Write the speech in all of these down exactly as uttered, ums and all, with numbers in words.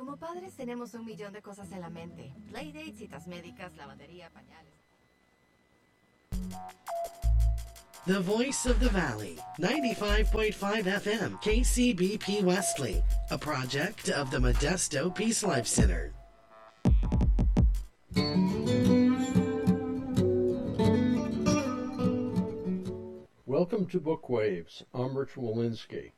Como padres tenemos un millón de cosas en la mente. Playdates, citas médicas, lavandería, pañales. The Voice of the Valley, ninety-five point five F M, K C B P Wesley, a project of the Modesto Peace Life Center. Welcome to Bookwaves. I'm Rich Walensky.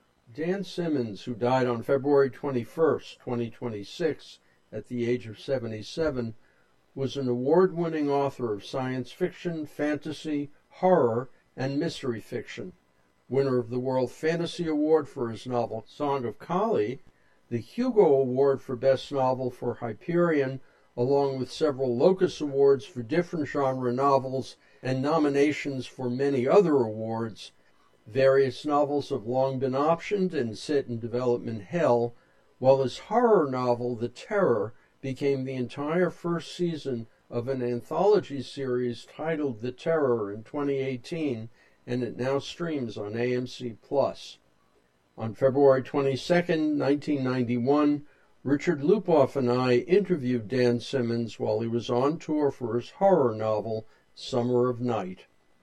Dan Simmons, who died on February twenty-first, twenty twenty-six, at the age of seventy-seven, was an award-winning author of science fiction, fantasy, horror, and mystery fiction. Winner of the World Fantasy Award for his novel Song of Kali, the Hugo Award for Best Novel for Hyperion, along with several Locus Awards for different genre novels and nominations for many other awards. Various novels have long been optioned and set in development hell, while his horror novel, The Terror, became the entire first season of an anthology series titled The Terror in twenty eighteen, and it now streams on A M C Plus. On February twenty-second, nineteen ninety-one, Richard Lupoff and I interviewed Dan Simmons while he was on tour for his horror novel, Summer of Night.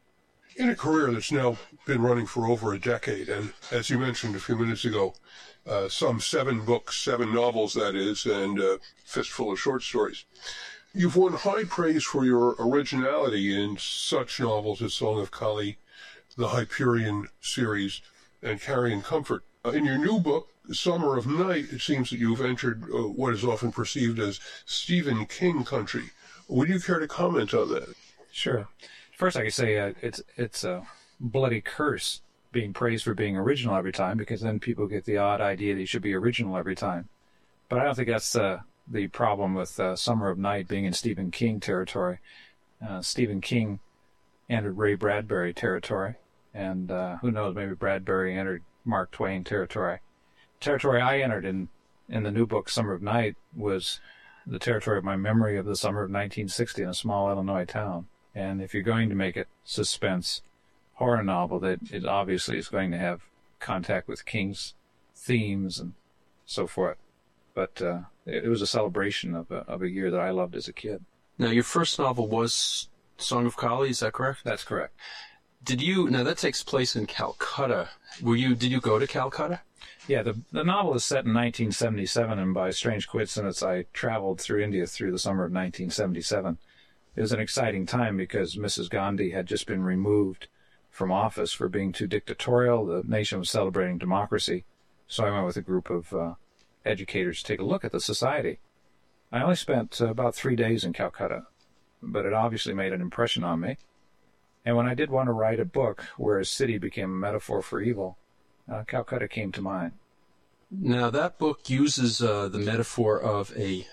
In a career that's now been running for over a decade, and as you mentioned a few minutes ago, uh, some seven books, seven novels that is, and a fistful of short stories, you've won high praise for your originality in such novels as Song of Kali, the Hyperion series, and Carrion Comfort. Uh, in your new book, Summer of Night, it seems that you've entered uh, what is often perceived as Stephen King country. Would you care to comment on that? Sure. First, I could say uh, it's it's a bloody curse being praised for being original every time, because then people get the odd idea that you should be original every time. But I don't think that's uh, the problem with uh, Summer of Night being in Stephen King territory. Uh, Stephen King entered Ray Bradbury territory, and uh, who knows, maybe Bradbury entered Mark Twain territory. Territory I entered in, in the new book, Summer of Night, was the territory of my memory of the summer of nineteen sixty in a small Illinois town. And if you're going to make it suspense horror novel, that it obviously is going to have contact with King's themes and so forth. But uh, it, it was a celebration of a, of a year that I loved as a kid. Now, your first novel was Song of Kali, is that correct? That's correct. Did you, now that takes place in Calcutta. Were you, did you go to Calcutta? Yeah, the, the novel is set in nineteen seventy-seven, and by strange coincidence, I traveled through India through the summer of nineteen seventy-seven. It was an exciting time because Missus Gandhi had just been removed from office for being too dictatorial. The nation was celebrating democracy. So I went with a group of uh, educators to take a look at the society. I only spent uh, about three days in Calcutta, but it obviously made an impression on me. And when I did want to write a book where a city became a metaphor for evil, uh, Calcutta came to mind. Now, that book uses uh, the metaphor of a,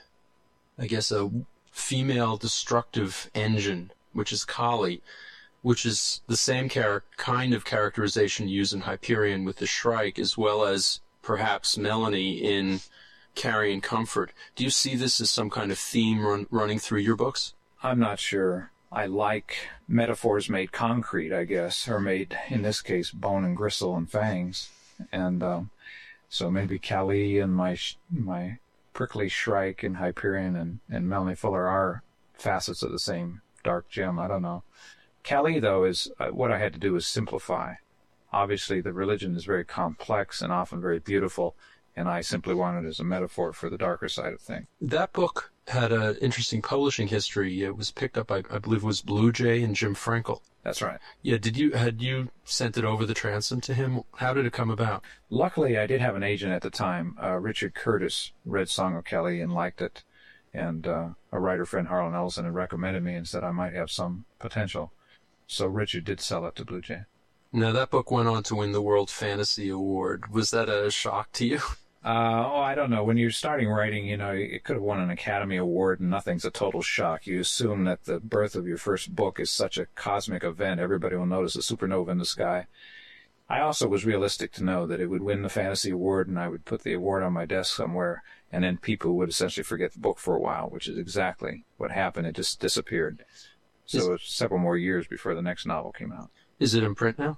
I guess, a female destructive engine, which is Kali, which is the same char- kind of characterization used in Hyperion with the Shrike, as well as perhaps Melanie in Carrion Comfort. Do you see this as some kind of theme run- running through your books? I'm not sure. I like metaphors made concrete, I guess, or made, in this case, bone and gristle and fangs. And um, so maybe Kali and my sh- my prickly Shrike and Hyperion and, and Melanie Fuller are facets of the same dark gem. I don't know. Kali, though, is uh, what I had to do was simplify. Obviously, the religion is very complex and often very beautiful, and I simply wanted it as a metaphor for the darker side of things. That book had an interesting publishing history. It was picked up by, I believe it was Blue Jay and Jim Frankel. That's right. Yeah, did you, had you sent it over the transom to him? How did it come about? Luckily, I did have an agent at the time. Uh, Richard Curtis read Song of Kali and liked it, and uh, a writer friend, Harlan Ellison, had recommended me and said I might have some potential. So Richard did sell it to Blue Jay. Now, that book went on to win the World Fantasy Award. Was that a shock to you? Uh, oh, I don't know. When you're starting writing, you know, it could have won an Academy Award and nothing's a total shock. You assume that the birth of your first book is such a cosmic event. Everybody will notice a supernova in the sky. I also was realistic to know that it would win the Fantasy Award and I would put the award on my desk somewhere, and then people would essentially forget the book for a while, which is exactly what happened. It just disappeared. So is, it was several more years before the next novel came out. Is it in print now?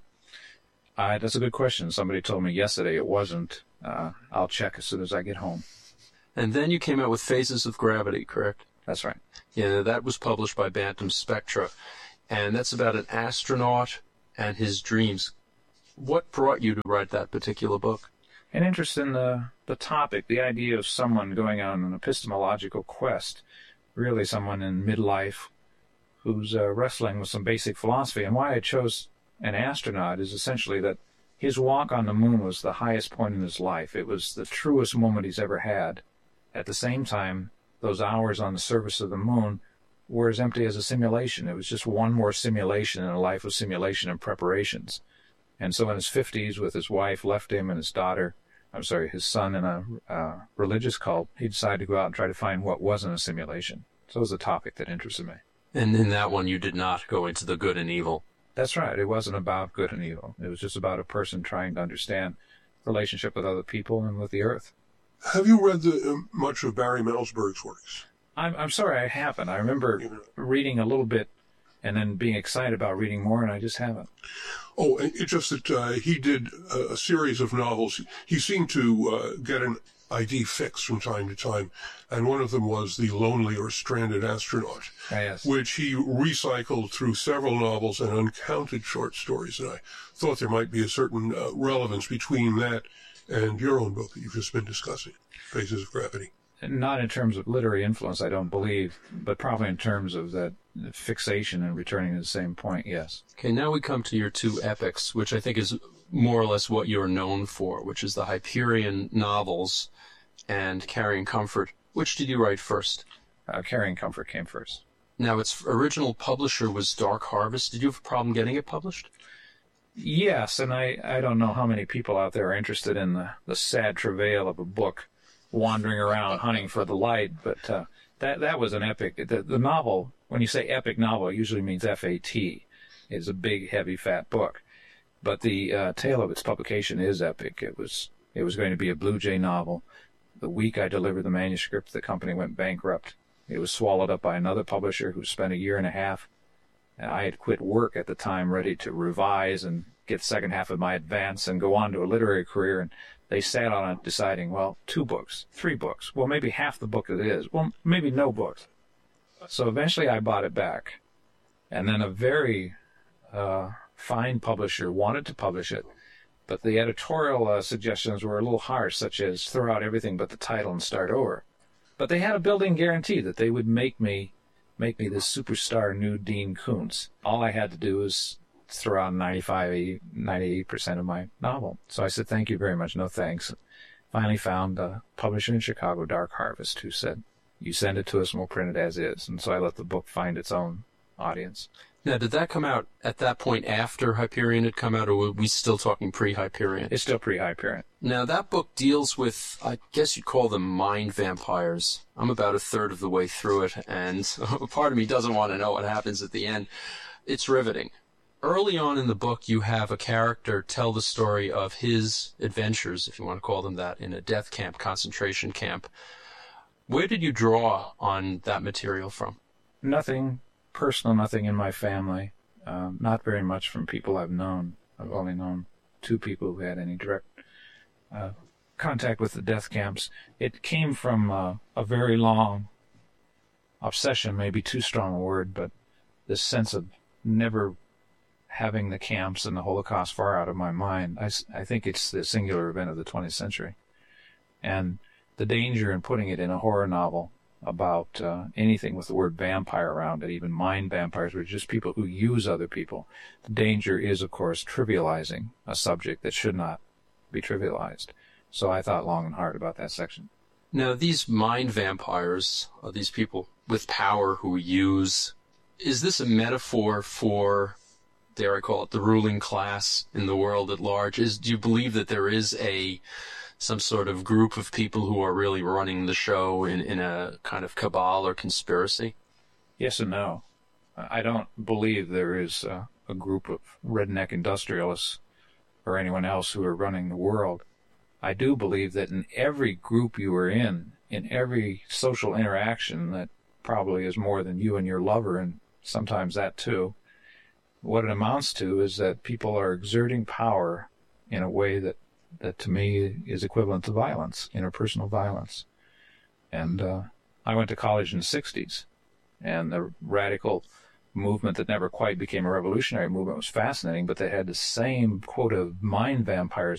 Uh, that's a good question. Somebody told me yesterday it wasn't. Uh, I'll check as soon as I get home. And then you came out with Phases of Gravity, correct? That's right. Yeah, that was published by Bantam Spectra, and that's about an astronaut and his dreams. What brought you to write that particular book? An interest in the, the topic, the idea of someone going on an epistemological quest, really someone in midlife who's uh, wrestling with some basic philosophy. And why I chose an astronaut is essentially that his walk on the moon was the highest point in his life. It was the truest moment he's ever had. At the same time, those hours on the surface of the moon were as empty as a simulation. It was just one more simulation in a life of simulation and preparations. And so in his fifties, with his wife left him and his daughter, I'm sorry, his son in a uh, religious cult, he decided to go out and try to find what wasn't a simulation. So it was a topic that interested me. And in that one, you did not go into the good and evil. That's right. It wasn't about good and evil. It was just about a person trying to understand relationship with other people and with the earth. Have you read the, uh, much of Barry Melzberg's works? I'm, I'm sorry I haven't. I remember reading a little bit and then being excited about reading more, and I just haven't. Oh, it's just that uh, he did a, a series of novels. He seemed to uh, get an idea fix from time to time, and one of them was The Lonely or Stranded Astronaut, Ah, yes. which he recycled through several novels and uncounted short stories. And I thought there might be a certain uh, relevance between that and your own book that you've just been discussing, Phases of Gravity. Not in terms of literary influence, I don't believe, but probably in terms of that fixation and returning to the same point, yes. Okay, now we come to your two epics, which I think is more or less what you're known for, which is the Hyperion novels and Carrying Comfort. Which did you write first? Uh, Carrying Comfort came first. Now, its original publisher was Dark Harvest. Did you have a problem getting it published? Yes, and I, I don't know how many people out there are interested in the, the sad travail of a book wandering around hunting for the light, but uh, that that was an epic. The, the novel, when you say epic novel, it usually means F A T. It's a big, heavy, fat book. But the uh, tale of its publication is epic. It was it was going to be a Blue Jay novel. The week I delivered the manuscript, the company went bankrupt. It was swallowed up by another publisher who spent a year and a half. And I had quit work at the time, ready to revise and get the second half of my advance and go on to a literary career. And they sat on it deciding, well, two books, three books. Well, maybe half the book it is. Well, maybe no books. So eventually I bought it back. And then a very uh, fine publisher wanted to publish it, but the editorial uh, suggestions were a little harsh, such as throw out everything but the title and start over. But they had a built-in guarantee that they would make me make me this superstar new Dean Koontz. All I had to do was throw out ninety-five, ninety-eight percent of my novel. So I said, thank you very much, no thanks. Finally found a publisher in Chicago, Dark Harvest, who said, you send it to us and we'll print it as is. And so I let the book find its own audience. Now, did that come out at that point after Hyperion had come out, or were we still talking pre-Hyperion? It's still pre-Hyperion. Now, that book deals with, I guess you'd call them mind vampires. I'm about a third of the way through it, and part of me doesn't want to know what happens at the end. It's riveting. Early on in the book, you have a character tell the story of his adventures, if you want to call them that, in a death camp, concentration camp. Where did you draw on that material from? Nothing personal, nothing in my family. Um, not very much from people I've known. I've only known two people who had any direct uh, contact with the death camps. It came from uh, a very long obsession, maybe too strong a word, but this sense of never having the camps and the Holocaust far out of my mind. I, I think it's the singular event of the twentieth century. And the danger in putting it in a horror novel about uh, anything with the word vampire around it, even mind vampires, which are just people who use other people. The danger is, of course, trivializing a subject that should not be trivialized. So I thought long and hard about that section. Now, these mind vampires, are these people with power who use, is this a metaphor for, dare I call it, the ruling class in the world at large? Is, do you believe that there is a some sort of group of people who are really running the show in, in a kind of cabal or conspiracy? Yes and no. I don't believe there is a, a group of redneck industrialists or anyone else who are running the world. I do believe that in every group you are in, in every social interaction that probably is more than you and your lover, and sometimes that too, what it amounts to is that people are exerting power in a way that that to me is equivalent to violence, interpersonal violence. And uh, I went to college in the sixties, and the radical movement that never quite became a revolutionary movement was fascinating, but they had the same quota of mind vampires